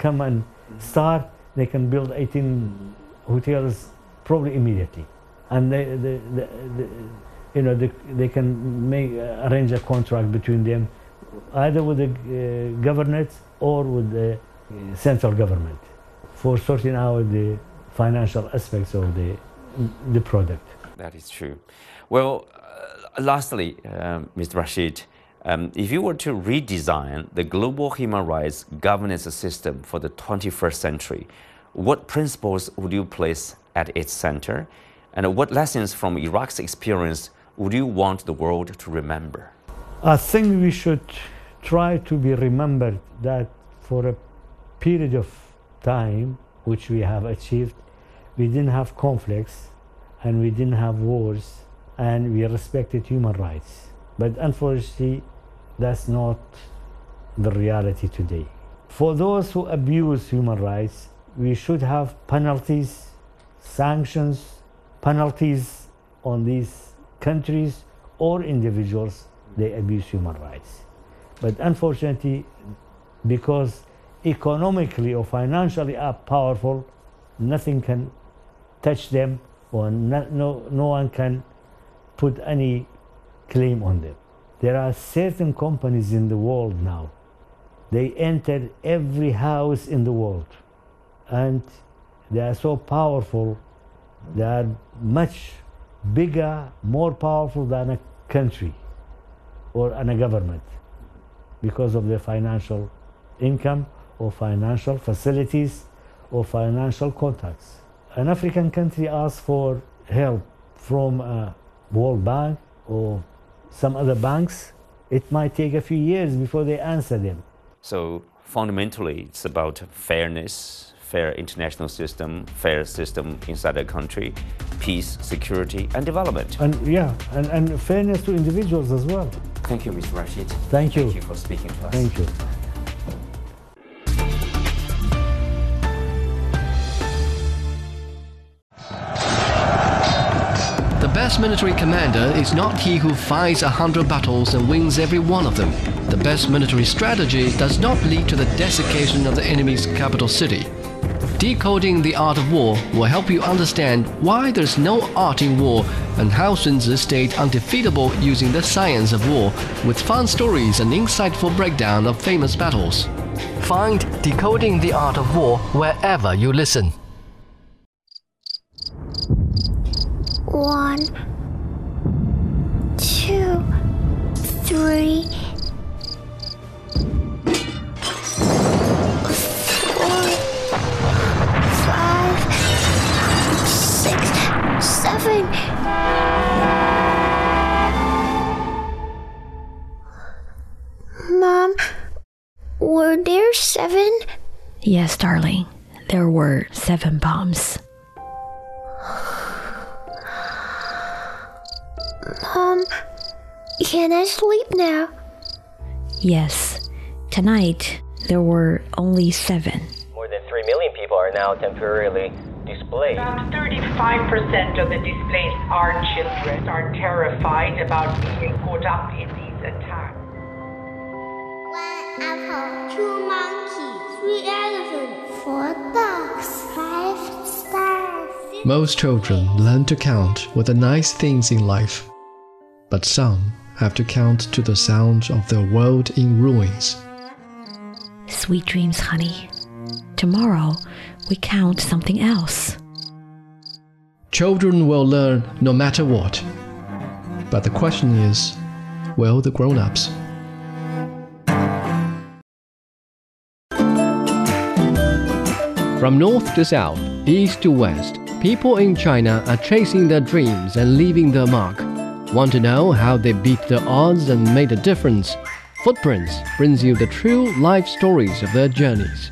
come and start, they can build 18 hotels probably immediately, and they can arrange a contract between them, either with the government or with the central government, for sorting out the financial aspects of the product. That is true. Well, lastly, Mr. Rashid, if you were to redesign the global human rights governance system for the 21st century, what principles would you place at its center? And what lessons from Iraq's experience would you want the world to remember? I think we should try to be remembered that for a period of time, which we have achieved, we didn't have conflicts and we didn't have wars, and we respected human rights. But unfortunately, that's not the reality today. For those who abuse human rights, we should have penalties, sanctions, penalties on these countries or individuals they abuse human rights. But unfortunately, because economically or financially are powerful, nothing can touch them, or no one can put any claim on them. There are certain companies in the world now. They enter every house in the world, and they are so powerful. They are much bigger, more powerful than a country or a government, because of their financial income or financial facilities or financial contacts. An African country asks for help from a World Bank or some other banks, it might take a few years before they answer them. So fundamentally, it's about fairness, fair international system, fair system inside the country, peace, security, and development. And fairness to individuals as well. Thank you, Mr. Rashid. Thank you. Thank you for speaking to us. Thank you. The best military commander is not he who fights 100 battles and wins every one of them. The best military strategy does not lead to the desiccation of the enemy's capital city. Decoding the Art of War will help you understand why there's no art in war and how Sun Tzu stayed undefeatable using the science of war, with fun stories and insightful breakdown of famous battles. Find Decoding the Art of War wherever you listen. 1, 2, 3, 4, 5, 6, 7. Mom, were there 7? Yes, darling. There were 7 bombs. Mom, can I sleep now? Yes. Tonight, there were only 7. More than 3 million people are now temporarily displaced. About 35% of the displaced are children, are terrified about being caught up in these attacks. 1 apple, 2 monkeys, 3 elephants, 4 dogs, 5 stars. Most children learn to count with the nice things in life, but some have to count to the sound of their world in ruins. Sweet dreams, honey. Tomorrow, we count something else. Children will learn no matter what. But the question is, will the grown-ups? From north to south, east to west, people in China are chasing their dreams and leaving their mark. Want to know how they beat the odds and made a difference? Footprints brings you the true life stories of their journeys.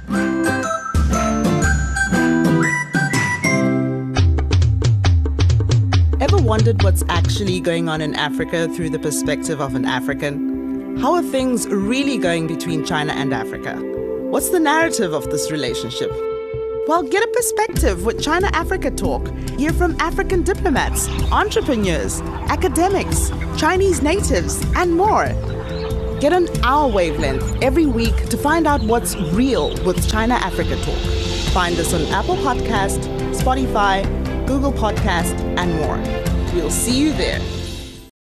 Ever wondered what's actually going on in Africa through the perspective of an African? How are things really going between China and Africa? What's the narrative of this relationship? Well, get a perspective with China-Africa Talk. Hear from African diplomats, entrepreneurs, academics, Chinese natives, and more. Get on our wavelength every week to find out what's real with China Africa Talk. Find us on Apple Podcast, Spotify, Google Podcast, and more. We'll see you there.